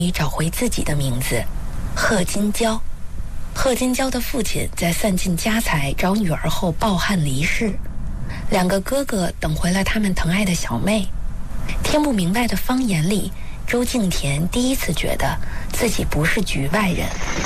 以找回自己的名字贺金娇。贺金娇的父亲在散尽家财找女儿后抱憾离世，两个哥哥等回了他们疼爱的小妹。听不明白的方言里，周敬田第一次觉得自己不是局外人。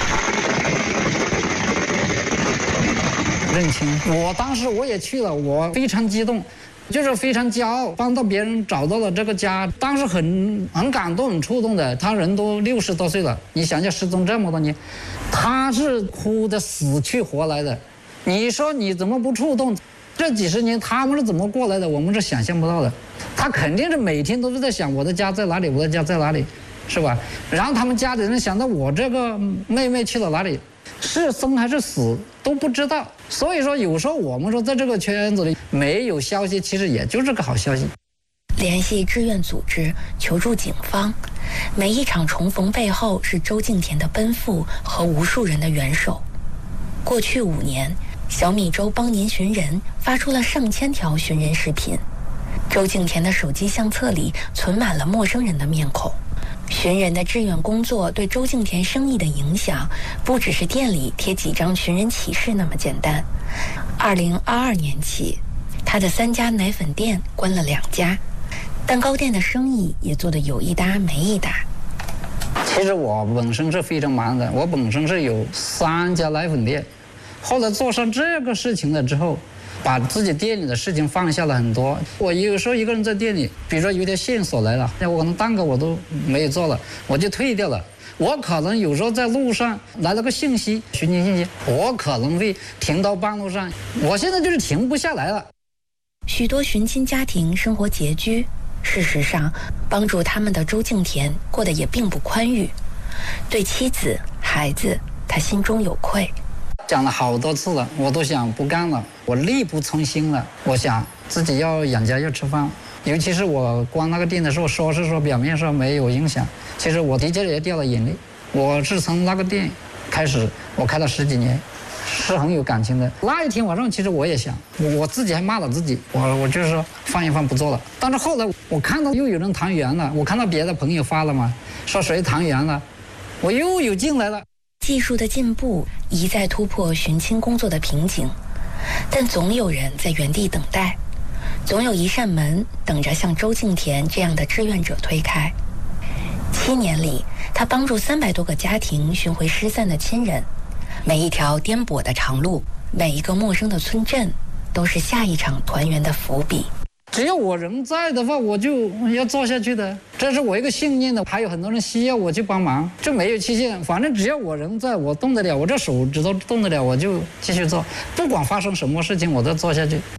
认亲，我当时我也去了，我非常激动，就是非常骄傲，帮到别人找到了这个家，当时很感动，很触动的。他人都60多岁了，你想想失踪这么多年，他是哭得死去活来的。你说你怎么不触动？这几十年他们是怎么过来的？我们是想象不到的。他肯定是每天都是在想我的家在哪里，我的家在哪里，是吧？然后他们家里人想到我这个妹妹去了哪里，是生还是死都不知道。所以说有时候我们说在这个圈子里没有消息，其实也就是个好消息。 联系志愿组织，求助警方，每一场重逢背后是周敬田的奔赴和无数人的援手。过去5年，小米粥帮您寻人发出了上千条寻人视频，周敬田的手机相册里存满了陌生人的面孔。寻人的志愿工作对周敬田生意的影响，不只是店里贴几张寻人启事那么简单。2022年起，他的3家奶粉店关了2家，蛋糕店的生意也做得有一搭没一搭。 其实我本身是非常忙的，我本身是有3家奶粉店，后来做上这个事情了之后，把自己店里的事情放下了很多。我有时候一个人在店里，比如说有条线索来了，我可能蛋糕我都没有做了，我就退掉了。我可能有时候在路上来了个信息，寻亲信息，我可能会停到半路上。我现在就是停不下来了。 许多寻亲家庭生活拮据，事实上帮助他们的周敬田过得也并不宽裕，对妻子孩子他心中有愧。 讲了好多次了，我都想不干了，我力不从心了。我想自己要养家要吃饭，尤其是我关那个店的时候，说是说表面上没有影响，其实我的确也掉了眼泪。我是从那个店开始，我开了10几年，是很有感情的。那一天晚上，其实我也想，我自己还骂了自己，我就是说放一放不做了。但是后来我看到又有人谈圆了，我看到别的朋友发了嘛，说谁谈圆了，我又有劲来了。 技术的进步一再突破寻亲工作的瓶颈，但总有人在原地等待，总有一扇门等着像周敬田这样的志愿者推开。7年里，他帮助300多个家庭寻回失散的亲人，每一条颠簸的长路，每一个陌生的村镇，都是下一场团圆的伏笔。 只要我人在的话，我就要做下去的，这是我一个信念的。还有很多人需要我去帮忙，这没有期限，反正只要我人在，我动得了，我这手指头动得了，我就继续做，不管发生什么事情，我都做下去。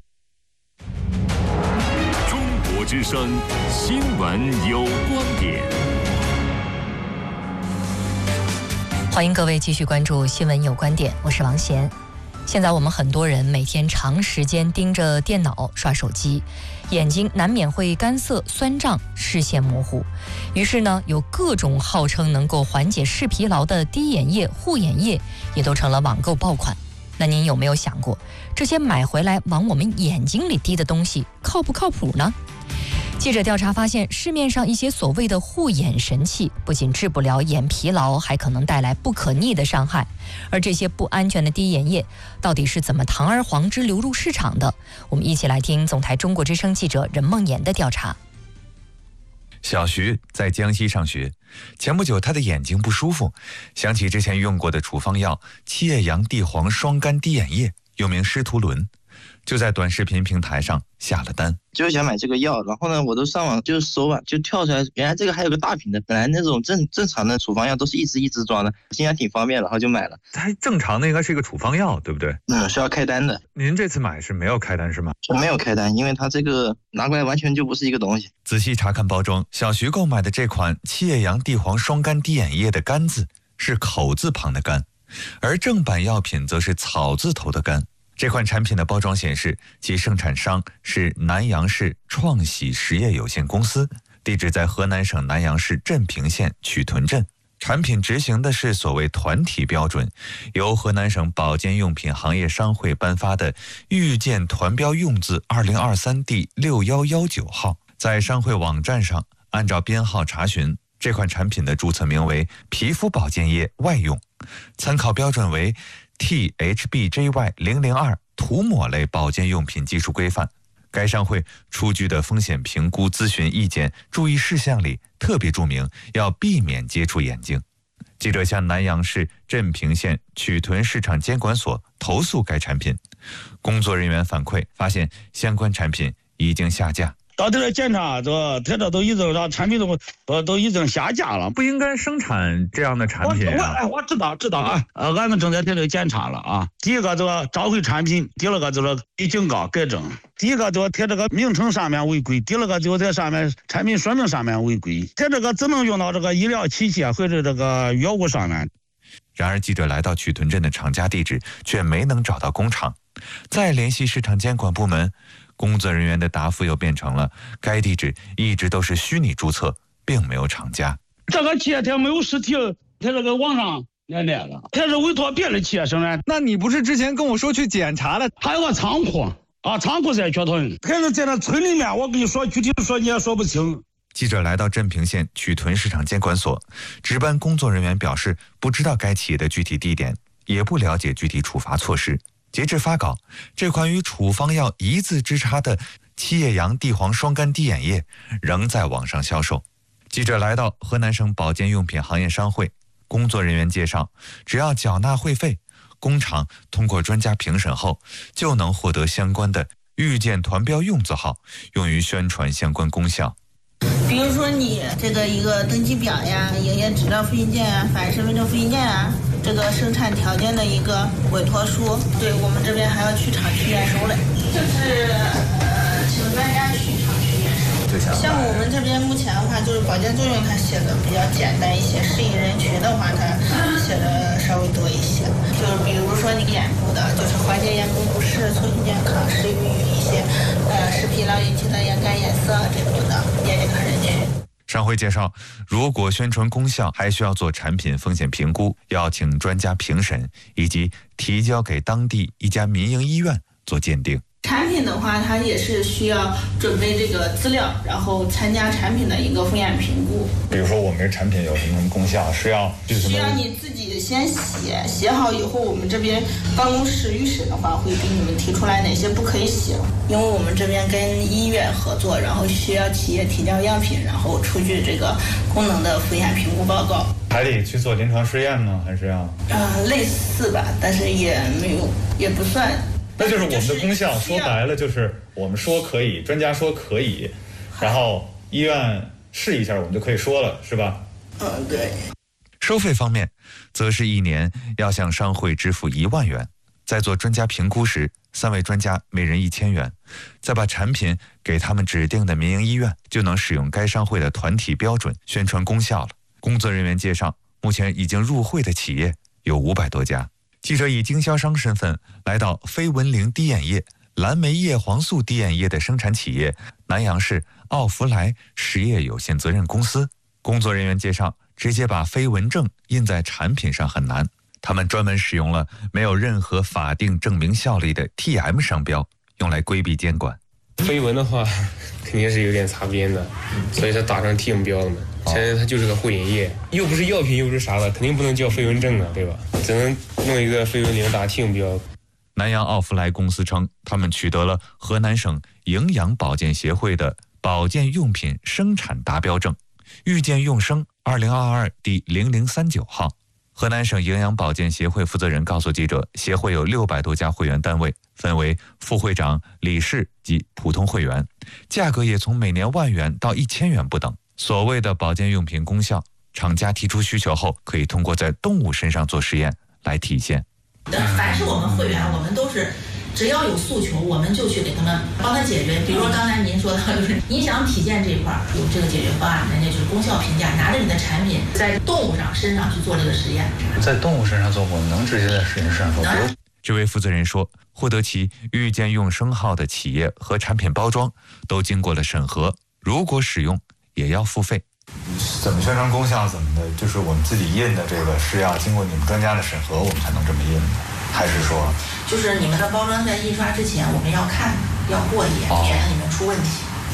中国之声新闻有观点， 欢迎各位继续关注新闻有观点，我是王贤。现在我们很多人每天长时间盯着电脑刷手机，眼睛难免会干涩、酸胀、视线模糊。于是呢，有各种号称能够缓解视疲劳的滴眼液、护眼液，也都成了网购爆款。那您有没有想过，这些买回来往我们眼睛里滴的东西靠不靠谱呢？记者调查发现，市面上一些所谓的护眼神器，不仅治不了眼疲劳，还可能带来不可逆的伤害。而这些不安全的滴眼液，到底是怎么堂而皇之流入市场的？我们一起来听总台中国之声记者任梦妍的调查。 小徐在江西上学，前不久他的眼睛不舒服，想起之前用过的处方药七叶杨地黄双苷滴眼液，又名施图伦，就在短视频平台上下了单。 就是想买这个药，然后呢，我都上网就搜吧，就跳出来，原来这个还有个大瓶的，本来那种正常的处方药都是一支装的，心想挺方便，然后就买了。 它正常的应该是一个处方药，对不对？ 是要开单的。 您这次买是没有开单是吗？ 没有开单，因为它这个拿过来完全就不是一个东西。 仔细查看包装，小徐购买的这款七叶杨地黄双苷滴眼液的苷字是口字旁的苷，而正版药品则是草字头的苷。这款产品的包装显示，其生产商是南阳市创喜实业有限公司，地址在河南省南阳市镇平县曲屯镇。产品执行的是所谓团体标准，由河南省保健用品行业商会颁发的预见团标用字2023第6119号。在商会网站上按照编号查询， 这款产品的注册名为皮肤保健液外用，参考标准为 THBJY002 涂抹类保健用品技术规范。该商会出具的风险评估咨询意见注意事项里特别注明要避免接触眼睛。记者向南阳市镇平县曲屯市场监管所投诉该产品，工作人员反馈发现相关产品已经下架。 到这检查，这都已经让产品都已经下架了， 不应该生产这样的产品啊！ 我知道啊，俺们正在检查了啊。第一个召回产品，第二个给警告改正。第一个贴这个名称上面违规，第二个在上面产品说明上面违规，贴这个只能用到这个医疗器械或者这个药物上面。 然而记者来到曲屯镇的厂家地址，却没能找到工厂。再联系市场监管部门，工作人员的答复又变成了该地址一直都是虚拟注册，并没有厂家。 这个企业它没有实体，它这个网上连带了，它是委托别的企业生产。 那你不是之前跟我说去检查了？ 还有个仓库啊，仓库在曲屯，可是在那村里面，我跟你说具体说你也说不清。 记者来到镇平县曲屯市场监管所，值班工作人员表示不知道该企业的具体地点，也不了解具体处罚措施。截至发稿，这款与处方药一字之差的七叶杨地黄双苷滴眼液仍在网上销售。记者来到河南省保健用品行业商会，工作人员介绍，只要缴纳会费，工厂通过专家评审后，就能获得相关的预见团标用字号，用于宣传相关功效。 比如说你这个一个登记表呀、营业执照复印件呀、反身份证复印件啊，这个生产条件的一个委托书，对我们这边还要去厂去验收嘞，就是请专家去厂去验收。像我们这边目前的话，就是保健作用它写的比较简单一些，适应人群的话它写的稍微多一些，就是比如说你眼部的，就是缓解眼部不适、促进健康，适于一些视疲劳引起的眼干眼涩这种的眼睛看人群。 商会介绍，如果宣传功效，还需要做产品风险评估，要请专家评审，以及提交给当地一家民营医院做鉴定。 产品的话，它也是需要准备这个资料，然后参加产品的一个风险评估。 比如说我们这产品有什么功效，需要你自己先写好以后，我们这边办公室预审的话，会给你们提出来哪些不可以写，因为我们这边跟医院合作，然后需要企业提交样品，然后出具这个功能的风险评估报告。 还得去做临床试验吗？还是要？ 类似吧，但是也没有，也不算。 那就是我们的功效，说白了就是我们说可以，专家说可以，然后医院试一下，我们就可以说了，是吧？ 对。 收费方面，则是1年要向商会支付1万元，在做专家评估时，3位专家每人1000元，再把产品给他们指定的民营医院，就能使用该商会的团体标准宣传功效了。工作人员介绍，目前已经入会的企业有500多家。记者以经销商身份来到非文灵滴眼液、蓝莓叶黄素滴眼液的生产企业南阳市奥福莱实业有限责任公司。工作人员介绍，直接把非文证印在产品上很难，他们专门使用了没有任何法定证明效力的 TM 商标，用来规避监管。 非文的话肯定是有点擦边的，所以它打上 TM 标了嘛。现在它就是个护眼液，又不是药品又不是啥的，肯定不能叫非文证啊，对吧？只能弄一个非文灵打 TM 标。 南阳奥福莱公司称，他们取得了河南省营养保健协会的保健用品生产达标证，预见用生2022第0039号。河南省营养保健协会负责人告诉记者，协会有600多家会员单位，分为副会长、理事及普通会员，价格也从每年1万元到1000元不等。所谓的保健用品功效，厂家提出需求后，可以通过在动物身上做实验来体现。 凡是我们会员，我们都是只要有诉求，我们就去给他们帮他解决。比如说刚才您说的，就是影响体健这一块有这个解决方案，人家就是功效评价，拿着你的产品在动物身上去做这个实验。 在动物身上做，我们能直接在实验室上做。 这位负责人说，获得其预见用生号的企业和产品包装都经过了审核，如果使用也要付费。 怎么宣传功效怎么的，就是我们自己印的这个是要经过你们专家的审核，我们才能这么印的，还是说？ 就是你们的包装在印刷之前，我们要看，要过一眼，免得你们出问题。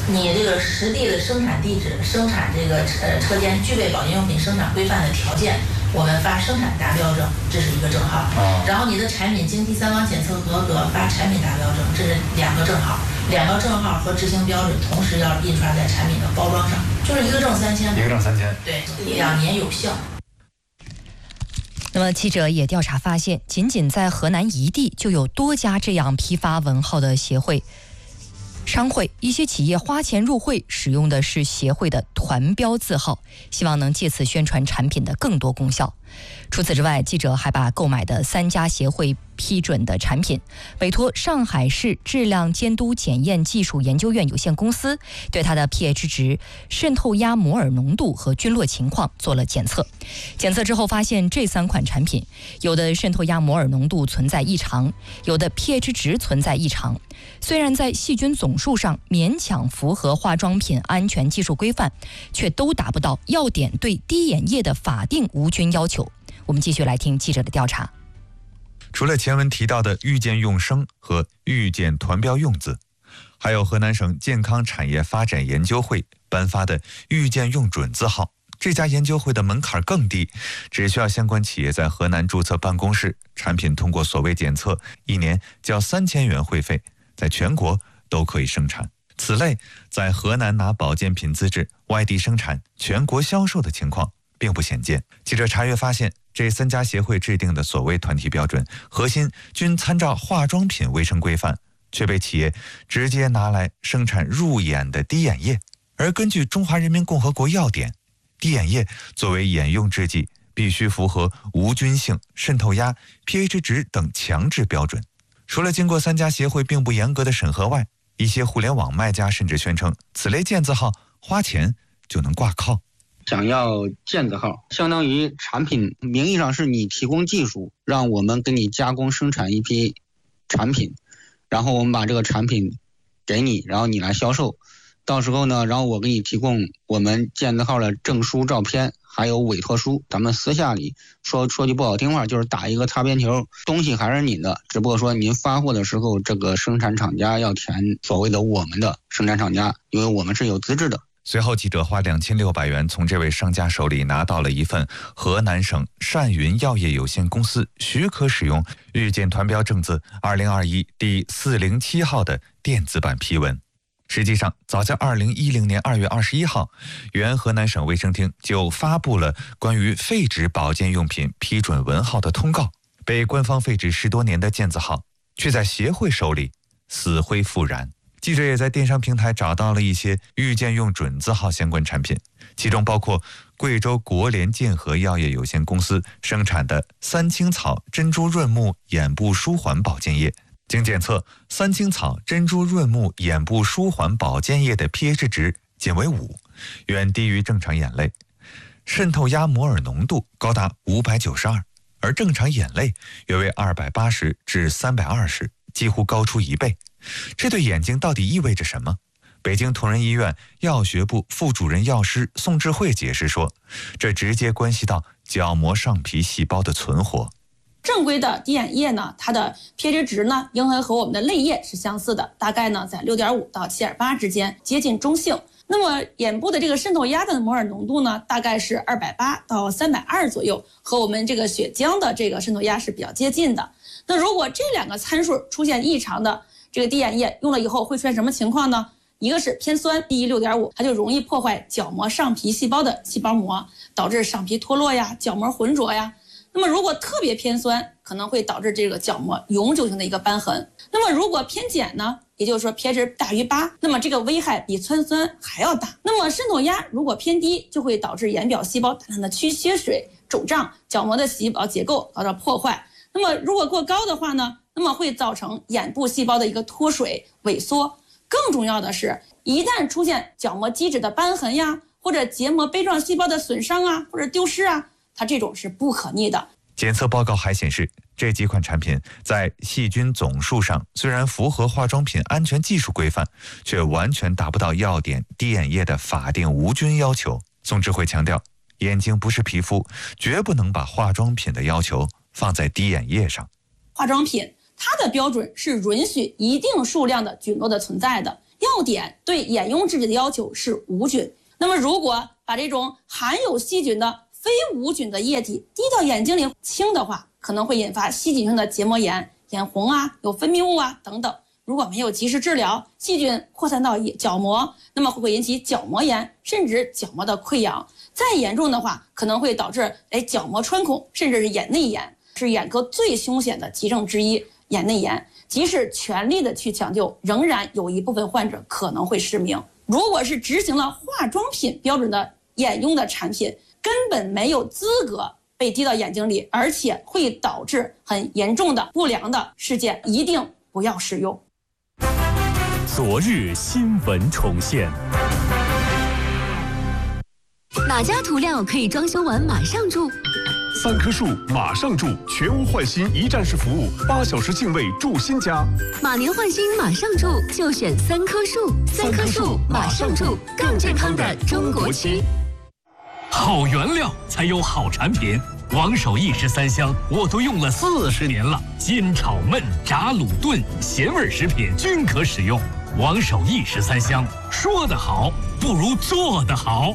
你这个实地的生产地址、生产这个车间具备保健用品生产规范的条件，我们发生产达标证，这是一个证号。然后你的产品经第三方检测合格，发产品达标证，这是2个证号。2个证号和执行标准同时要印刷在产品的包装上，就是一个证3000， 一个证3000， 对，2年有效。 那么记者也调查发现，仅仅在河南一地就有多家这样批发文号的协会。商会一些企业花钱入会，使用的是协会的团标字号，希望能借此宣传产品的更多功效。除此之外，记者还把购买的3家协会批准的产品委托上海市质量监督检验技术研究院有限公司，对它的 pH 值、渗透压摩尔浓度和菌落情况做了检测。检测之后发现，这3款产品有的渗透压摩尔浓度存在异常，有的 pH 值存在异常。虽然在细菌总数上勉强符合化妆品安全技术规范，却都达不到药典对滴眼液的法定无菌要求。我们继续来听记者的调查。 除了前文提到的预见用生和预见团标用字，还有河南省健康产业发展研究会颁发的预见用准字号。这家研究会的门槛更低，只需要相关企业在河南注册办公室，产品通过所谓检测，1年交3000元会费，在全国都可以生产。此类在河南拿保健品资质外地生产、全国销售的情况并不鲜见。记者查阅发现，这3家协会制定的所谓团体标准，核心均参照化妆品卫生规范，却被企业直接拿来生产入眼的滴眼液。而根据中华人民共和国药典，滴眼液作为眼用制剂，必须符合无菌性、渗透压、pH 值等强制标准。除了经过3家协会并不严格的审核外，一些互联网卖家甚至宣称，此类健字号花钱就能挂靠。 想要健字号，相当于产品名义上是你提供技术，让我们给你加工生产一批产品，然后我们把这个产品给你，然后你来销售。到时候呢，然后我给你提供我们健字号的证书、照片，还有委托书。咱们私下里说句不好听话，就是打一个擦边球，东西还是你的，只不过说您发货的时候，这个生产厂家要填所谓的我们的生产厂家，因为我们是有资质的。 随后，记者花2600元从这位商家手里拿到了一份河南省善云药业有限公司许可使用预见团标证字2021第407号的电子版批文。实际上，早在2010年2月21号，原河南省卫生厅就发布了关于废纸保健用品批准文号的通告。被官方废止10多年的健字号，却在协会手里死灰复燃。记者也在电商平台找到了一些预见用准字号相关产品，其中包括贵州国联健和药业有限公司生产的3青草珍珠润目眼部舒缓保健液。经检测，3青草珍珠润目眼部舒缓保健液的 pH 值仅为5，远低于正常眼泪，渗透压摩尔浓度高达592，而正常眼泪约为280至320，几乎高出1倍。这对眼睛到底意味着什么？北京同仁医院药学部副主任药师宋智慧解释说，这直接关系到角膜上皮细胞的存活。 正规的滴眼液呢，它的 pH 值呢，应该和我们的泪液是相似的，大概呢在6.5到7.8之间，接近中性。那么眼部的这个渗透压的摩尔浓度呢，大概是280到320左右，和我们这个血浆的这个渗透压是比较接近的。那如果这2个参数出现异常的这个滴眼液用了以后会出现什么情况呢？一个是偏酸，低于6.5，它就容易破坏角膜上皮细胞的细胞膜，导致上皮脱落呀、角膜浑浊呀。那么如果特别偏酸，可能会导致这个角膜永久性的一个瘢痕。那么如果偏碱呢，也就是说 pH 大于8，那么这个危害比氚酸还要大。那么渗透压如果偏低，就会导致眼表细胞大量的缺水、肿胀，角膜的细胞结构遭到破坏。那么如果过高的话呢，那么会造成眼部细胞的一个脱水、萎缩。更重要的是，一旦出现角膜基质的瘢痕呀，或者结膜杯状细胞的损伤啊，或者丢失啊，它这种是不可逆的。 检测报告还显示，这几款产品在细菌总数上虽然符合化妆品安全技术规范，却完全达不到药典滴眼液的法定无菌要求。宋智慧强调，眼睛不是皮肤，绝不能把化妆品的要求放在滴眼液上。 化妆品它的标准是允许一定数量的菌落的存在的， 药典对眼用制剂的要求是无菌。那么如果把这种含有细菌的非无菌的液体滴到眼睛里清的话，可能会引发细菌性的结膜炎、眼红啊、有分泌物啊等等。如果没有及时治疗，细菌扩散到角膜，那么会引起角膜炎，甚至角膜的溃疡。再严重的话，可能会导致角膜穿孔，甚至是眼内炎，是眼科最凶险的急症之一。眼内炎，即使全力的去抢救，仍然有一部分患者可能会失明。如果是执行了化妆品标准的眼用的产品，根本没有资格被滴到眼睛里，而且会导致很严重的不良的事件，一定不要使用。 昨日新闻重现。 哪家涂料可以装修完马上住 ？3棵树马上住，全屋换新一站式服务，8小时净位住新家。 马年换新马上住，就选3棵树。3棵树马上住，更健康的中国区。 好原料才有好产品。王守义13香我都用了40年了，煎炒焖炸卤炖咸味食品均可使用。王守义13香，说得好不如做得好。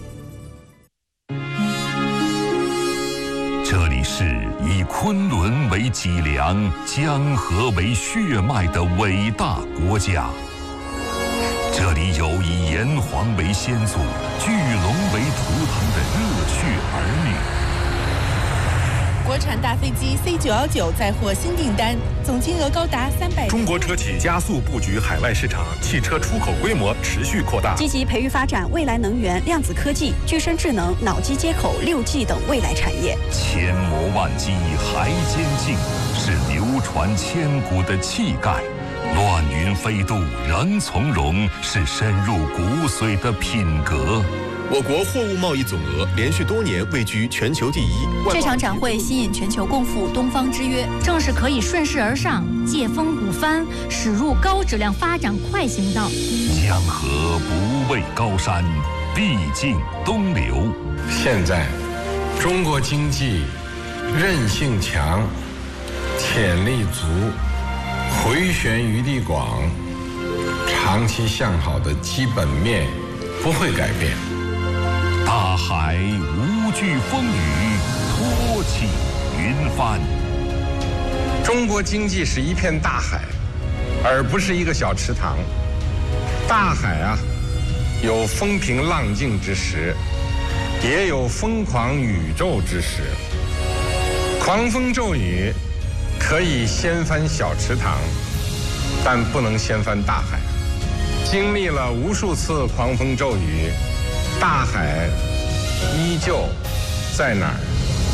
这里是以昆仑为脊梁、江河为血脉的伟大国家。这里有以炎黄为先祖、巨龙为图腾的热血儿女。 国产大飞机 C919 再获新订单，总金额高达300。 中国车企加速布局海外市场，汽车出口规模持续扩大， 积极培育发展未来能源、量子科技、具身智能、脑机接口、6G 等未来产业。 千磨万击还坚劲，是流传千古的气概；乱云飞渡仍从容，是深入骨髓的品格。 我国货物贸易总额连续多年位居全球第1。 这场展会吸引全球共赴东方之约，正是可以顺势而上、借风鼓帆，驶入高质量发展快行道。 江河不畏高山，必尽东流。 现在，中国经济韧性强，潜力足，回旋余地广，长期向好的基本面不会改变。 大海无惧风雨，托起云帆。 中国经济是一片大海，而不是一个小池塘。大海啊，有风平浪静之时，也有疯狂宇宙之时。狂风骤雨可以掀翻小池塘，但不能掀翻大海。经历了无数次狂风骤雨，大海依旧在哪儿？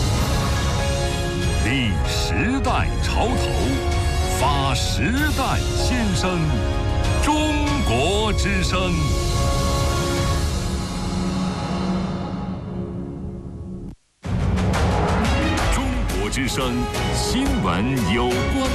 立时代潮头，发时代先声，中国之声。 中国之声新闻有关。